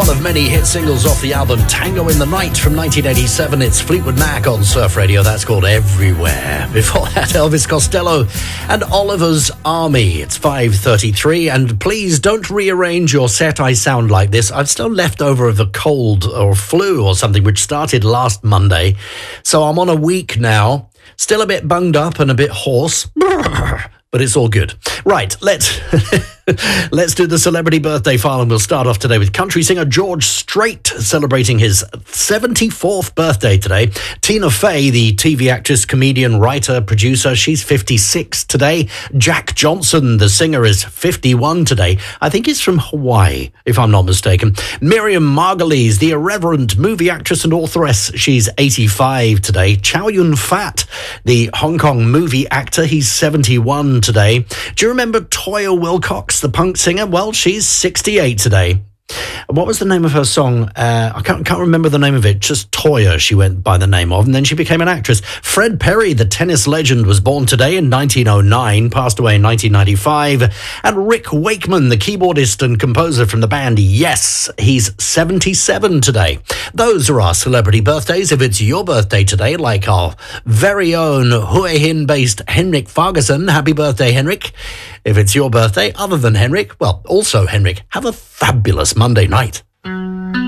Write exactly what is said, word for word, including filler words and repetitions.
of many hit singles off the album Tango in the Night from nineteen eighty-seven. It's Fleetwood Mac on Surf Radio. That's called Everywhere. Before that, Elvis Costello and Oliver's Army. It's five thirty-three, and please don't rearrange your set. I sound like this. I've still left over of the cold or flu or something, which started last Monday. So I'm on a week now. Still a bit bunged up and a bit hoarse. But it's all good. Right, let's let's do the celebrity birthday file, and we'll start off today with country singer George Strait celebrating his seventy-fourth birthday today. Tina Fey, the T V actress, comedian, writer, producer, she's fifty-six today. Jack Johnson, the singer, is fifty-one today. I think he's from Hawaii, if I'm not mistaken. Miriam Margolyes, the irreverent movie actress and authoress, she's eighty-five today. Chow Yun-fat, the Hong Kong movie actor, he's seventy-one today. Do you remember Toya Wilcox, the punk singer? Well, she's sixty-eight today. What was the name of her song? Uh, I can't, can't remember the name of it. Just Toya, she went by the name of, and then she became an actress. Fred Perry, the tennis legend, was born today in nineteen oh nine, passed away in nineteen ninety-five. And Rick Wakeman, the keyboardist and composer from the band Yes, he's seventy-seven today. Those are our celebrity birthdays. If it's your birthday today, like our very own Hue Hin-based Henrik Ferguson, happy birthday, Henrik. If it's your birthday, other than Henrik, well, also Henrik, have a fabulous Monday night.